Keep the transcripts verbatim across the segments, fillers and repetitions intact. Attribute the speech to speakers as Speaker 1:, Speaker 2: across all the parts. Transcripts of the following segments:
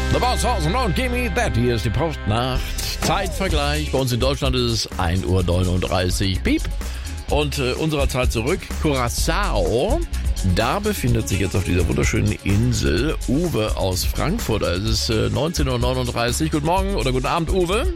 Speaker 1: The Boss Horsen und Gimme That. Hier ist die Postnacht. Zeitvergleich. Bei uns in Deutschland ist es ein Uhr neununddreißig. Piep. Und äh, unserer Zeit zurück. Curaçao. Da befindet sich jetzt auf dieser wunderschönen Insel Uwe aus Frankfurt. Es ist äh, neunzehn Uhr neununddreißig. Guten Morgen oder guten Abend, Uwe.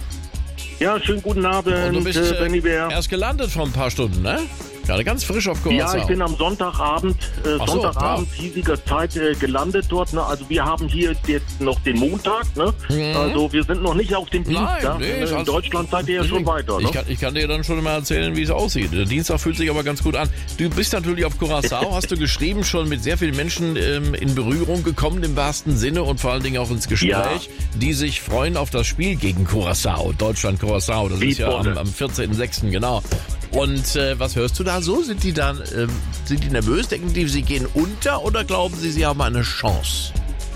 Speaker 2: Ja, schönen guten Abend,
Speaker 1: Und du bist
Speaker 2: äh,
Speaker 1: äh,
Speaker 2: Benny Bär.
Speaker 1: erst gelandet vor ein paar Stunden, ne? Gerade ganz frisch auf Curaçao.
Speaker 2: Ja, ich bin am Sonntagabend, äh,
Speaker 1: Ach so,
Speaker 2: Sonntagabend hiesiger Zeit äh, gelandet dort. Ne? Also wir haben hier jetzt noch den Montag, ne?
Speaker 1: Mhm.
Speaker 2: Also wir sind noch nicht auf dem Dienstag.
Speaker 1: Nein, nee,
Speaker 2: ne?
Speaker 1: ist
Speaker 2: In
Speaker 1: also-
Speaker 2: Deutschland seid ihr ja schon weiter, ne?
Speaker 1: Ich kann, ich kann dir dann schon mal erzählen, wie es aussieht. Der Dienstag fühlt sich aber ganz gut an. Du bist natürlich auf Curaçao, hast du geschrieben, schon mit sehr vielen Menschen ähm, in Berührung gekommen, im wahrsten Sinne, und vor allen Dingen auch ins Gespräch,
Speaker 2: Ja.
Speaker 1: die sich freuen auf das Spiel gegen Curaçao. Deutschland-Curaçao, das
Speaker 2: Wie
Speaker 1: ist ja am,
Speaker 2: toll.
Speaker 1: am vierzehnten sechsten genau. Und äh, was hörst du da so? Sind die dann, ähm, sind die nervös? Denken die, sie gehen unter, oder glauben sie, sie haben eine Chance?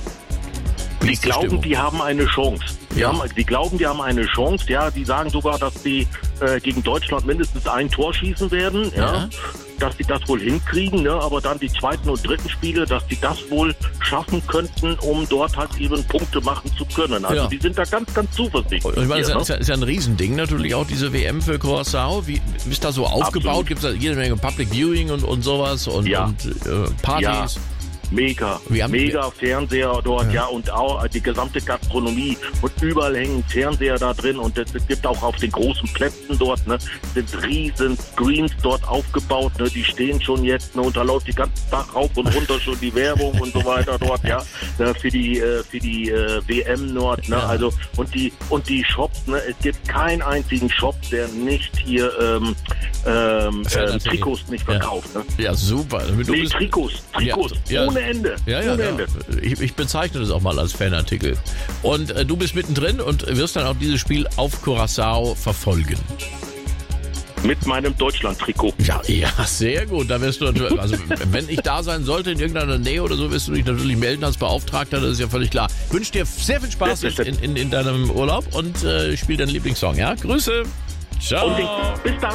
Speaker 1: Wie
Speaker 2: Die
Speaker 1: ist die
Speaker 2: glauben,
Speaker 1: Stimmung?
Speaker 2: die haben eine Chance. Die,
Speaker 1: Ja.
Speaker 2: haben, die glauben, die haben eine Chance. Ja, die sagen sogar, dass die äh, gegen Deutschland mindestens ein Tor schießen werden. Ja.
Speaker 1: Ja.
Speaker 2: Dass die das wohl hinkriegen, ne? Aber dann die zweiten und dritten Spiele, dass die das wohl schaffen könnten, um dort halt eben Punkte machen zu können. Also
Speaker 1: Ja.
Speaker 2: die sind da ganz, ganz zuversichtlich.
Speaker 1: Ich meine, das
Speaker 2: hier,
Speaker 1: ist ja, ist ja ein Riesending natürlich auch, diese W M für Curaçao. Wie ist da so aufgebaut?
Speaker 2: Absolut.
Speaker 1: Gibt es da jede Menge Public Viewing und, und sowas und,
Speaker 2: Ja.
Speaker 1: und äh, Partys?
Speaker 2: Ja. Mega,
Speaker 1: Wir haben-
Speaker 2: mega Fernseher dort,
Speaker 1: Ja.
Speaker 2: ja. und auch die gesamte Gastronomie und überall hängen Fernseher da drin und es gibt auch auf den großen Plätzen dort, ne, sind riesen Screens dort aufgebaut, ne, die stehen schon jetzt, ne, und da läuft die ganze Tag rauf und runter schon die Werbung und so weiter dort, ja, äh, für die, äh, für die äh, W M dort, ne,
Speaker 1: Ja.
Speaker 2: also, und die, und die Shops, ne, es gibt keinen einzigen Shop, der nicht hier, ähm, ähm,
Speaker 1: Fernartikel.
Speaker 2: äh, Trikots nicht
Speaker 1: Ja.
Speaker 2: verkauft, ne.
Speaker 1: Ja, super. Du
Speaker 2: Nee,
Speaker 1: bist,
Speaker 2: Trikots, Trikots,
Speaker 1: Ja, ja.
Speaker 2: ohne Ende,
Speaker 1: ja, ja,
Speaker 2: ohne
Speaker 1: ja.
Speaker 2: Ende.
Speaker 1: Ich, ich bezeichne das auch mal als Fanartikel. Und äh, du bist mittendrin und wirst dann auch dieses Spiel auf Curaçao verfolgen.
Speaker 2: Mit meinem Deutschland-Trikot.
Speaker 1: Ja, ja, sehr gut. Da wirst du natürlich, also wenn ich da sein sollte in irgendeiner Nähe oder so, wirst du dich natürlich melden als Beauftragter, das ist ja völlig klar. Ich wünsche dir sehr viel Spaß in, in, in deinem Urlaub und äh, spiel deinen Lieblingssong, ja? Grüße. Ciao.
Speaker 2: Und ich, bis dann.